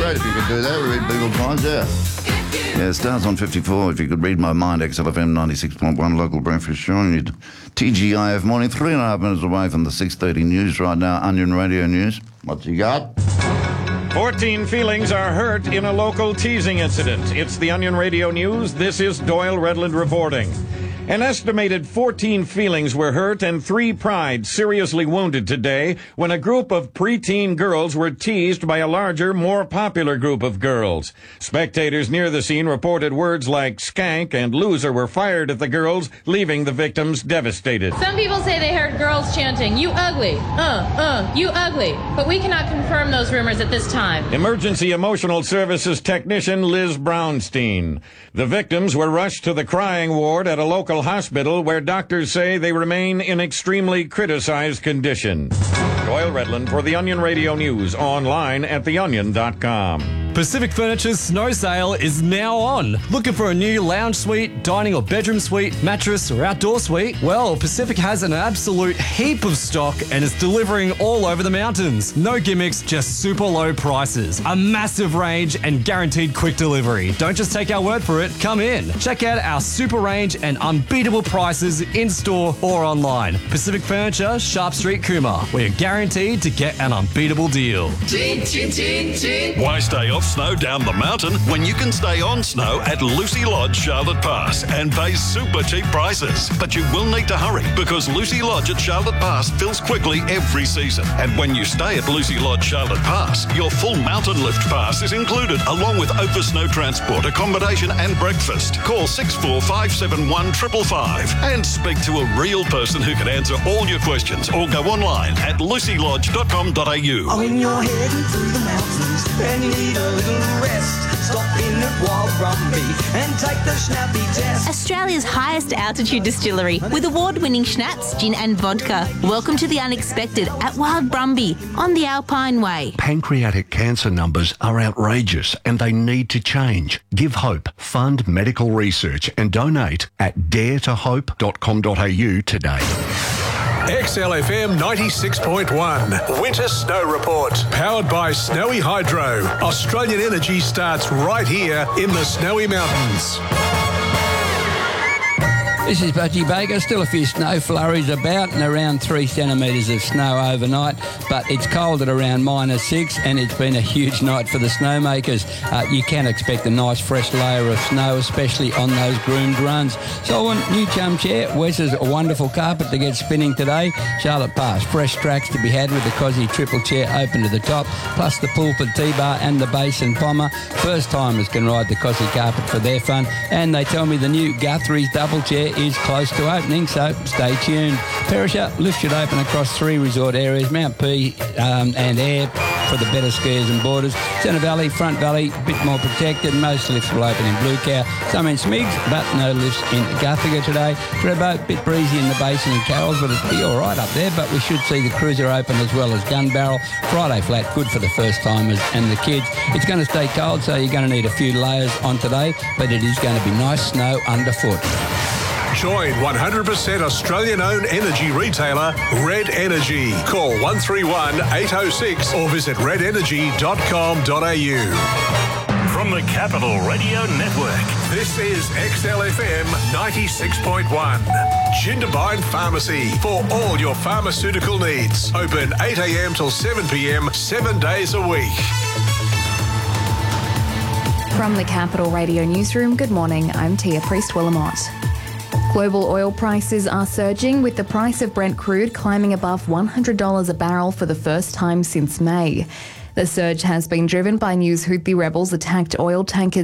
great if you could do that. Read people's minds, yeah. Yeah, stars on 54. If you could read my mind, XLFM 96.1, local breakfast show. And TGIF morning, 3.5 minutes away from the 6:30 news right now. Onion Radio News. What you got? 14 feelings are hurt in a local teasing incident. It's the Onion Radio News. This is Doyle Redland reporting. An estimated 14 feelings were hurt and 3 pride seriously wounded today when a group of preteen girls were teased by a larger, more popular group of girls. Spectators near the scene reported words like skank and loser were fired at the girls, leaving the victims devastated. Some people say they heard girls chanting, "You ugly, you ugly," but we cannot confirm those rumors at this time. Emergency Emotional Services technician Liz Brownstein. The victims were rushed to the crying ward at a local hospital where doctors say they remain in extremely criticized condition. Doyle Redland for the Onion Radio News, online at theonion.com. Pacific Furniture's snow sale is now on. Looking for a new lounge suite, dining or bedroom suite, mattress or outdoor suite? Well, Pacific has an absolute heap of stock and is delivering all over the mountains. No gimmicks, just super low prices. A massive range and guaranteed quick delivery. Don't just take our word for it, come in. Check out our super range and unbeatable prices in-store or online. Pacific Furniture, Sharp Street, Cooma. We're guaranteed to get an unbeatable deal. Why stay off snow down the mountain when you can stay on snow at Lucy Lodge, Charlotte Pass and pay super cheap prices? But you will need to hurry because Lucy Lodge at Charlotte Pass fills quickly every season. And when you stay at Lucy Lodge, Charlotte Pass, your full mountain lift pass is included along with over snow transport, accommodation and breakfast. Call 64571 555 and speak to a real person who can answer all your questions or go online at lucylodge.com.au. When you're heading through the mountains and you need a little rest, stop in at Wild Brumby and take the Schnappy test. Australia's highest altitude distillery with award-winning schnapps, gin and vodka. Welcome to the unexpected at Wild Brumby on the Alpine Way. Pancreatic cancer numbers are outrageous and they need to change. Give hope, fund medical research and donate at daretohope.com.au today. XLFM 96.1 Winter Snow Report. Powered by Snowy Hydro. Australian energy starts right here in the Snowy Mountains. This is Budgie Baker. Still a few snow flurries about and around 3 centimetres of snow overnight, but it's cold at around -6 and it's been a huge night for the snowmakers. You can expect a nice fresh layer of snow, especially on those groomed runs. So I want new chum chair. Wes's a wonderful carpet to get spinning today. Charlotte Pass, fresh tracks to be had with the Cosy triple chair open to the top, plus the Pulpit T-bar and the Basin Pommer. First timers can ride the Cosy carpet for their fun, and they tell me the new Guthrie's double chair is close to opening, so stay tuned. Perisher lift should open across 3 resort areas, Mount P and Air for the better skiers and boarders. Centre Valley, Front Valley, a bit more protected. Most lifts will open in Blue Cow, some in Smigs, but no lifts in Guthiga today. Trebbo, bit breezy in the Basin and Carrolls, but it'll be all right up there, but we should see the Cruiser open as well as Gun Barrel. Friday flat, good for the first timers and the kids. It's going to stay cold, so you're going to need a few layers on today, but it is going to be nice snow underfoot. Join 100% Australian-owned energy retailer Red Energy. Call 131 806 or visit redenergy.com.au. From the Capital Radio Network, This is XLFM 96.1. Jindabyne Pharmacy for all your pharmaceutical needs. Open 8 a.m. till 7 p.m. 7 days a week. From the Capital Radio Newsroom, good morning. I'm Tia Priest-Willamott. Global oil prices are surging, with the price of Brent crude climbing above $100 a barrel for the first time since May. The surge has been driven by news Houthi rebels attacked oil tankers